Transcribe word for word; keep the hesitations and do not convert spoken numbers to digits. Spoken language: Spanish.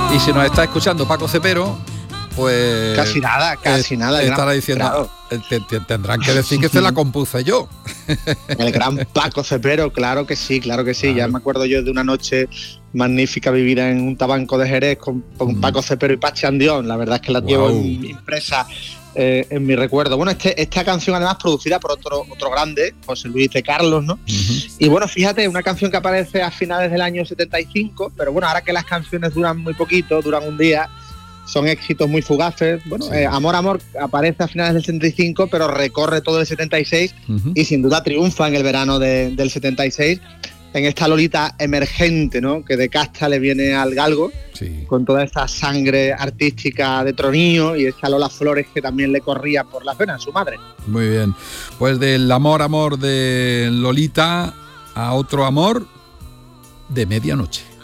Y si nos está escuchando Paco Cepero, pues... Casi nada, casi eh, nada. Estará gran, diciendo, claro. te, te, tendrán que decir que se la compuse yo. El gran Paco Cepero, claro que sí, claro que sí. Claro. Ya me acuerdo yo de una noche magnífica vivida en un tabanco de Jerez con, con mm. Paco Cepero y Pachi Andión. La verdad es que la wow. llevo impresa eh, en mi recuerdo. Bueno, este, esta canción además producida por otro, otro grande, José Luis de Carlos, ¿no? Uh-huh. Y bueno, fíjate, una canción que aparece a finales del año setenta y cinco, pero bueno, ahora que las canciones duran muy poquito, duran un día, son éxitos muy fugaces. Bueno, sí. eh, Amor, Amor aparece a finales del setenta y cinco, pero recorre todo el setenta y seis uh-huh. y sin duda triunfa en el verano de, del setenta y seis en esta Lolita emergente, ¿no? Que de casta le viene al galgo, sí. con toda esa sangre artística de Tronío y esa Lola Flores que también le corría por las venas, su madre. Muy bien, pues del Amor, Amor de Lolita a otro amor de medianoche.